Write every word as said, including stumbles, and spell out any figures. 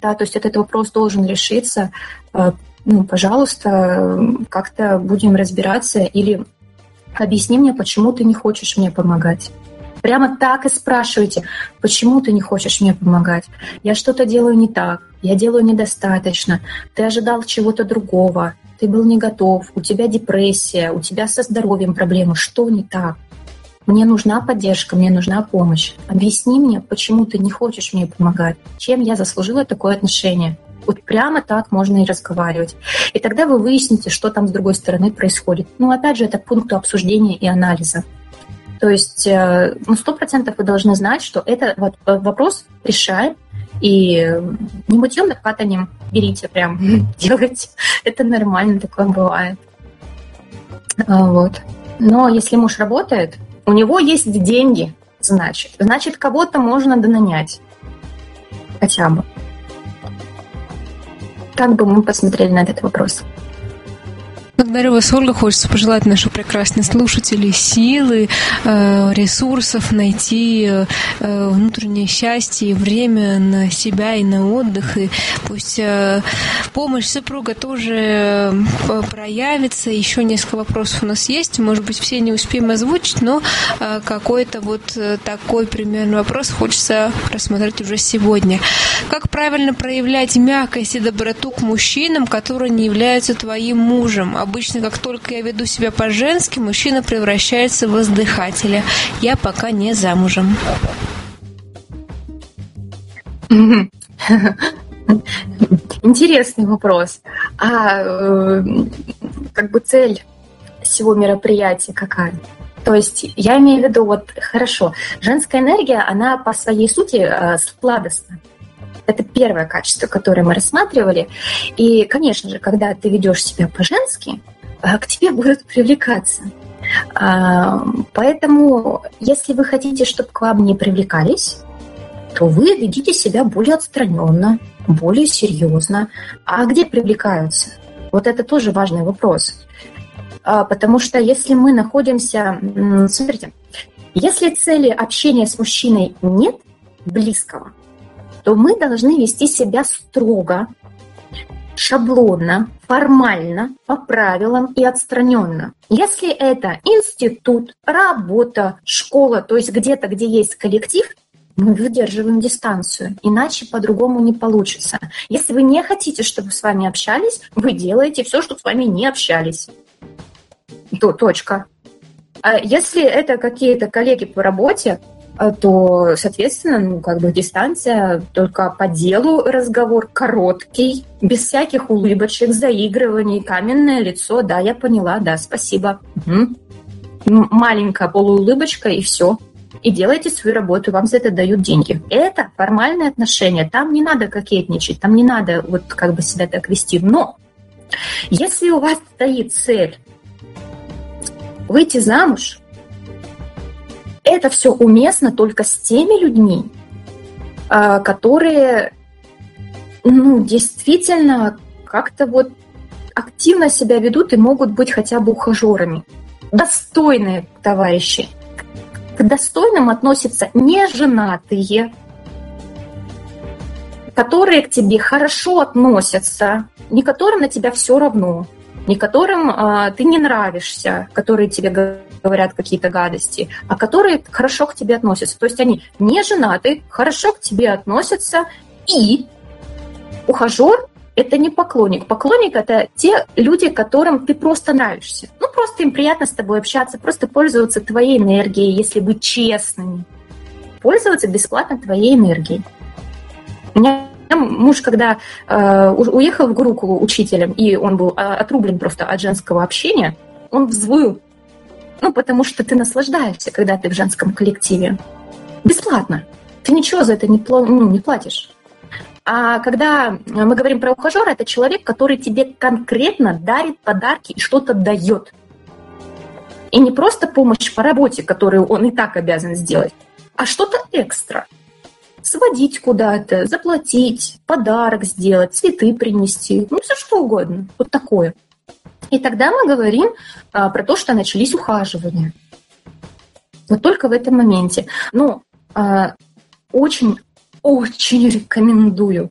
да, то есть этот вопрос должен решиться. Ну, пожалуйста, как-то будем разбираться, или объясни мне, почему ты не хочешь мне помогать. Прямо так и спрашивайте, почему ты не хочешь мне помогать. Я что-то делаю не так, я делаю недостаточно, ты ожидал чего-то другого, ты был не готов, у тебя депрессия, у тебя со здоровьем проблемы, что не так? Мне нужна поддержка, мне нужна помощь. Объясни мне, почему ты не хочешь мне помогать, чем я заслужила такое отношение. Вот прямо так можно и разговаривать. И тогда вы выясните, что там с другой стороны происходит. Ну, опять же, это к пункту обсуждения и анализа. То есть, ну, сто процентов вы должны знать, что это вот вопрос решаем, и не мытьем, да катанием берите прям, делайте. Это нормально, такое бывает. Вот. Но если муж работает, у него есть деньги, значит. Значит, кого-то можно донанять. Хотя бы. Как бы мы посмотрели на этот вопрос? Благодарю вас, Ольга. Хочется пожелать нашим прекрасным слушателям силы, ресурсов, найти внутреннее счастье и время на себя и на отдых. И пусть помощь супруга тоже проявится. Еще несколько вопросов у нас есть. Может быть, все не успеем озвучить, но какой-то вот такой примерный вопрос хочется рассмотреть уже сегодня. Как правильно проявлять мягкость и доброту к мужчинам, которые не являются твоим мужем? Обычно, как только я веду себя по-женски, мужчина превращается в воздыхателя. Я пока не замужем. Интересный вопрос. А как бы цель всего мероприятия какая? То есть я имею в виду, вот хорошо, женская энергия, она по своей сути сладостна. Это первое качество, которое мы рассматривали. И, конечно же, когда ты ведешь себя по-женски, к тебе будут привлекаться. Поэтому, если вы хотите, чтобы к вам не привлекались, то вы ведите себя более отстраненно, более серьезно. А где привлекаются? Вот это тоже важный вопрос. Потому что если мы находимся... Смотрите, если цели общения с мужчиной нет близкого, то мы должны вести себя строго, шаблонно, формально, по правилам и отстраненно. Если это институт, работа, школа, то есть где-то, где есть коллектив, мы выдерживаем дистанцию, иначе по-другому не получится. Если вы не хотите, чтобы с вами общались, вы делаете все, чтобы с вами не общались. То, точка. А если это какие-то коллеги по работе, то, соответственно, ну, как бы дистанция, только по делу разговор короткий, без всяких улыбочек, заигрываний, каменное лицо, да, я поняла, да, спасибо. Угу. Маленькая полуулыбочка и все. И делайте свою работу, вам за это дают деньги. Это формальные отношения, там не надо кокетничать, там не надо вот как бы себя так вести. Но если у вас стоит цель выйти замуж, это все уместно только с теми людьми, которые, ну, действительно как-то вот активно себя ведут и могут быть хотя бы ухажерами. Достойные товарищи. К достойным относятся неженатые, которые к тебе хорошо относятся, не которым на тебя все равно, не которым а, ты не нравишься, которые тебе говорят какие-то гадости, а которые хорошо к тебе относятся. То есть они не женаты, хорошо к тебе относятся, и ухажер – это не поклонник. Поклонник – это те люди, которым ты просто нравишься. Ну, просто им приятно с тобой общаться, просто пользоваться твоей энергией, если быть честными. Пользоваться бесплатно твоей энергией. У меня муж, когда э, уехал в Гурукулу учителем, и он был отрублен просто от женского общения, он взвыл. Ну, потому что ты наслаждаешься, когда ты в женском коллективе. Бесплатно. Ты ничего за это не, ну, не платишь. А когда мы говорим про ухажера, это человек, который тебе конкретно дарит подарки и что-то дает. И не просто помощь по работе, которую он и так обязан сделать, а что-то экстра. Сводить куда-то, заплатить, подарок сделать, цветы принести, ну, все что угодно. Вот такое. И тогда мы говорим а, про то, что начались ухаживания. Вот только в этом моменте. Но а, очень, очень рекомендую